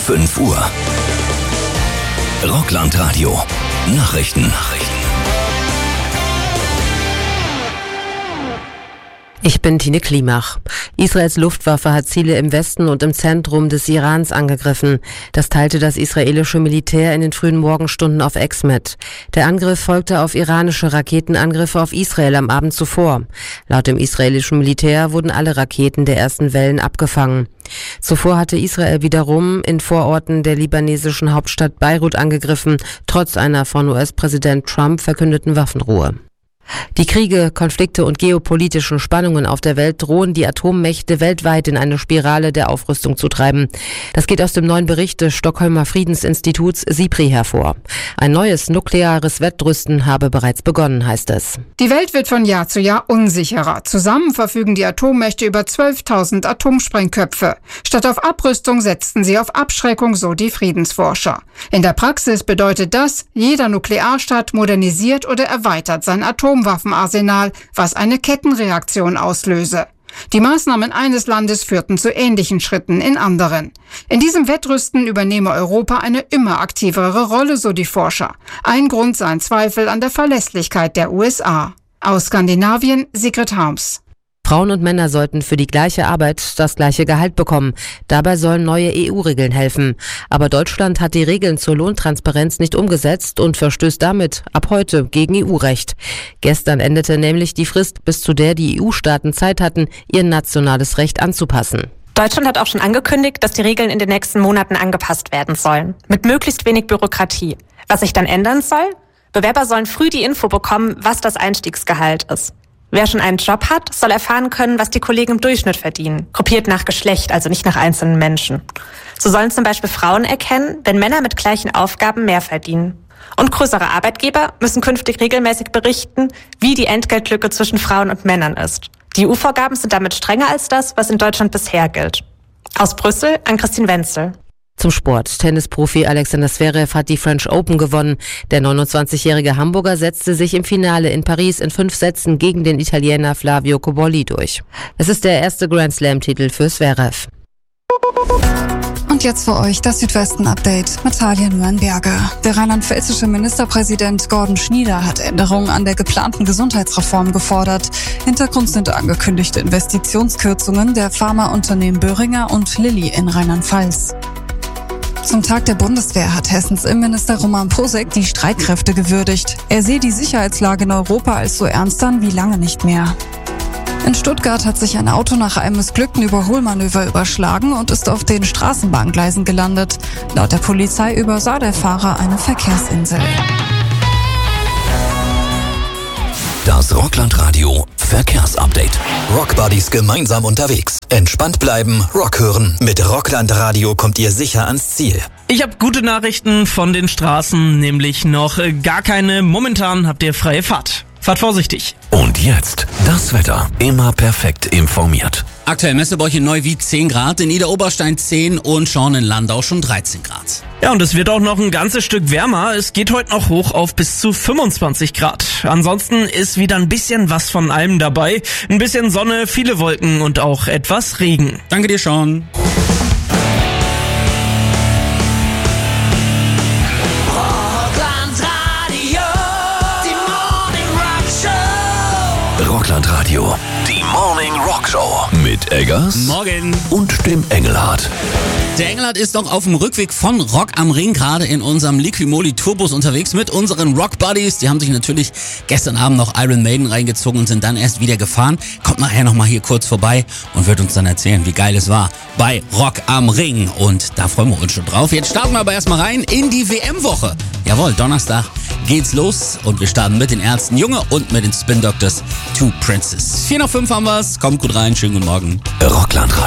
5 Uhr. Rockland-Radio. Nachrichten. Ich bin Tine Klimach. Israels Luftwaffe hat Ziele im Westen und im Zentrum des Irans angegriffen. Das teilte das israelische Militär in den frühen Morgenstunden auf X mit. Der Angriff folgte auf iranische Raketenangriffe auf Israel am Abend zuvor. Laut dem israelischen Militär wurden alle Raketen der ersten Wellen abgefangen. Zuvor hatte Israel wiederum in Vororten der libanesischen Hauptstadt Beirut angegriffen, trotz einer von US-Präsident Trump verkündeten Waffenruhe. Die Kriege, Konflikte und geopolitischen Spannungen auf der Welt drohen die Atommächte weltweit in eine Spirale der Aufrüstung zu treiben. Das geht aus dem neuen Bericht des Stockholmer Friedensinstituts SIPRI hervor. Ein neues nukleares Wettrüsten habe bereits begonnen, heißt es. Die Welt wird von Jahr zu Jahr unsicherer. Zusammen verfügen die Atommächte über 12.000 Atomsprengköpfe. Statt auf Abrüstung setzten sie auf Abschreckung, so die Friedensforscher. In der Praxis bedeutet das, jeder Nuklearstaat modernisiert oder erweitert sein Atomwaffenarsenal, was eine Kettenreaktion auslöse. Die Maßnahmen eines Landes führten zu ähnlichen Schritten in anderen. In diesem Wettrüsten übernehme Europa eine immer aktivere Rolle, so die Forscher. Ein Grund seien Zweifel an der Verlässlichkeit der USA. Aus Skandinavien, Sigrid Harms. Frauen und Männer sollten für die gleiche Arbeit das gleiche Gehalt bekommen. Dabei sollen neue EU-Regeln helfen. Aber Deutschland hat die Regeln zur Lohntransparenz nicht umgesetzt und verstößt damit ab heute gegen EU-Recht. Gestern endete nämlich die Frist, bis zu der die EU-Staaten Zeit hatten, ihr nationales Recht anzupassen. Deutschland hat auch schon angekündigt, dass die Regeln in den nächsten Monaten angepasst werden sollen. Mit möglichst wenig Bürokratie. Was sich dann ändern soll? Bewerber sollen früh die Info bekommen, was das Einstiegsgehalt ist. Wer schon einen Job hat, soll erfahren können, was die Kollegen im Durchschnitt verdienen. Gruppiert nach Geschlecht, also nicht nach einzelnen Menschen. So sollen zum Beispiel Frauen erkennen, wenn Männer mit gleichen Aufgaben mehr verdienen. Und größere Arbeitgeber müssen künftig regelmäßig berichten, wie die Entgeltlücke zwischen Frauen und Männern ist. Die EU-Vorgaben sind damit strenger als das, was in Deutschland bisher gilt. Aus Brüssel an Christine Wenzel. Zum Sport. Tennisprofi Alexander Zverev hat die French Open gewonnen. Der 29-jährige Hamburger setzte sich im Finale in Paris in 5 Sätzen gegen den Italiener Flavio Cobolli durch. Es ist der erste Grand Slam-Titel für Zverev. Und jetzt für euch das Südwesten-Update mit Talia Nuernberger. Der rheinland-pfälzische Ministerpräsident Gordon Schnieder hat Änderungen an der geplanten Gesundheitsreform gefordert. Hintergrund sind angekündigte Investitionskürzungen der Pharmaunternehmen Boehringer und Lilly in Rheinland-Pfalz. Zum Tag der Bundeswehr hat Hessens Innenminister Roman Posek die Streitkräfte gewürdigt. Er sehe die Sicherheitslage in Europa als so ernst an wie lange nicht mehr. In Stuttgart hat sich ein Auto nach einem missglückten Überholmanöver überschlagen und ist auf den Straßenbahngleisen gelandet. Laut der Polizei übersah der Fahrer eine Verkehrsinsel. Das Rockland-Radio Verkehrsupdate. Rockbuddies gemeinsam unterwegs. Entspannt bleiben, Rock hören. Mit Rockland-Radio kommt ihr sicher ans Ziel. Ich habe gute Nachrichten von den Straßen, nämlich noch gar keine. Momentan habt ihr freie Fahrt. Fahrt vorsichtig. Und jetzt das Wetter. Immer perfekt informiert. Aktuell Messebäuche in Neuwied 10 Grad, in Niederoberstein 10 und Schornen-Landau schon 13 Grad. Ja, und es wird auch noch ein ganzes Stück wärmer. Es geht heute noch hoch auf bis zu 25 Grad. Ansonsten ist wieder ein bisschen was von allem dabei. Ein bisschen Sonne, viele Wolken und auch etwas Regen. Danke dir, Sean. Rockland-Radio, die Morning Rock Show mit Eggers Morgen und dem Engelhardt. Der Engelhardt ist noch auf dem Rückweg von Rock am Ring, gerade in unserem Liquimoli Tourbus unterwegs mit unseren Rock Buddies. Die haben sich natürlich gestern Abend noch Iron Maiden reingezogen und sind dann erst wieder gefahren. Kommt nachher nochmal hier kurz vorbei und wird uns dann erzählen, wie geil es war bei Rock am Ring. Und da freuen wir uns schon drauf. Jetzt starten wir aber erstmal rein in die WM-Woche. Jawohl, Donnerstag geht's los und wir starten mit den Ärzten Junge und mit den Spin Doctors Two Princes. 4 nach 5 haben wir's. Kommt gut rein, schönen guten Morgen. Rockland